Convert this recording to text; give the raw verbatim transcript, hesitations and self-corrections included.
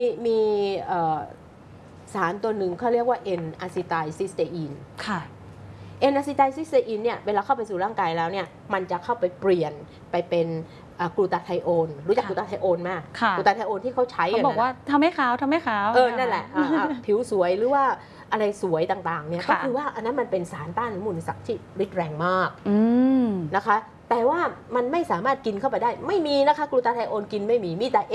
มีมีสารตัวหนึ่งเขาเรียกว่า N อะซิไทลซิสเตอีน ค่ะ N อะซิไทลซิสเตอีนเนี่ยเวลาเข้าไปสู่ร่างกายแล้วเนี่ยมันจะเข้าไปเปลี่ยนไปเป็นกลูตาไทโอนรู้จักกลูตาไทโอนไหมกลูตาไทโอนที่เขาใช้เขาบอกว่าทำให้ขาวทำให้ขาวเออนั่นแหละผิวสวยหรือว่าอะไรสวยต่างๆเนี่ยก็คือว่าอันนั้นมันเป็นสารต้านอนุมูลอิสระที่ฤทธิ์แรงมากนะคะแต่ว่ามันไม่สามารถกินเข้าไปได้ไม่มีนะคะกลูตาไทโอนกินไม่มีมีแต่